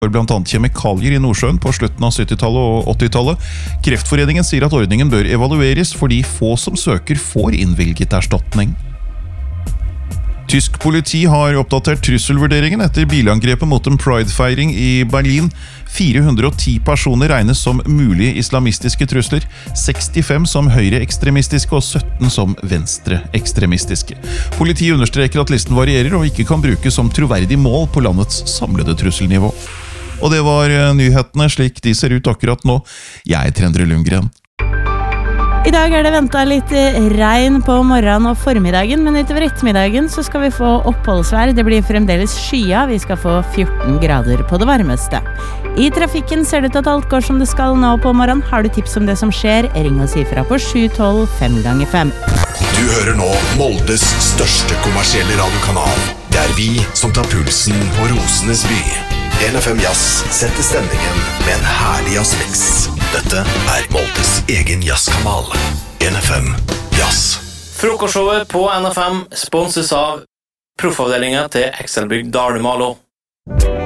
blant annet kjemikalier i Nordsjøen på slutten av 70-tallet og 80-tallet. Kreftforeningen sier at ordningen bør evalueres fordi få som søker får innvilget erstatning. Tysk politi har oppdatert trusselvurderingen etter bilangrepet mot en Pride-feiring i Berlin. 410 personer regnes som mulige islamistiske trusler, 65 som høyreekstremistiske og 17 som venstreekstremistiske. Politiet understreker at listen varierer og ikke kan brukes som troverdig mål på landets samlede trusselnivå. Og det var nyhetene slik de ser ut akkurat nå. Jeg er Endre Lundgren. I dag det ventet litt regn på morgenen og formiddagen, men utover ettermiddagen så skal vi få oppholdsvær. Det blir fremdeles skya, vi skal få 14 grader på det varmeste. I trafikken ser det ut at alt går som det skal nå på morgenen. Har du tips om det som skjer, ring oss ifra på 712 5x5. Du hører nå Moldes største kommersielle radiokanal. Det er vi som tar pulsen på Rosenes by. NFM Jazz setter stemningen med en herlig jazzmix. Dette er Moldes egen jazzkanal. NFM Jazz. Frokostshowet på NFM sponses av proffavdelingen til Excelbygg Dalmalo.